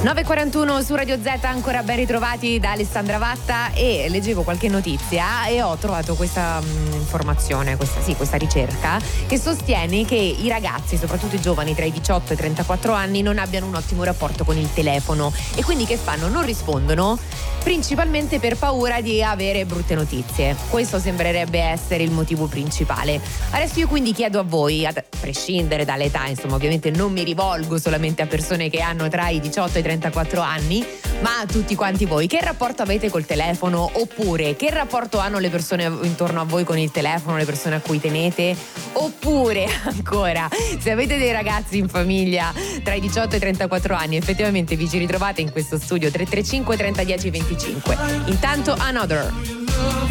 9:41 su Radio Z, ancora ben ritrovati da Alessandra Vatta, e leggevo qualche notizia e ho trovato questa informazione, questa ricerca che sostiene che i ragazzi, soprattutto i giovani tra i 18 e i 34 anni, non abbiano un ottimo rapporto con il telefono e quindi che fanno? Non rispondono principalmente per paura di avere brutte notizie. Questo sembrerebbe essere il motivo principale. Adesso io quindi chiedo a voi, a prescindere dall'età, insomma, ovviamente non mi rivolgo solamente a persone che hanno tra i 18 e i 34 anni, ma a tutti quanti voi, che rapporto avete col telefono? Oppure che rapporto hanno le persone intorno a voi con il telefono, le persone a cui tenete? Oppure ancora, se avete dei ragazzi in famiglia tra i 18 e i 34 anni, effettivamente vi ci ritrovate in questo studio 335 30 10 25. Intanto Another.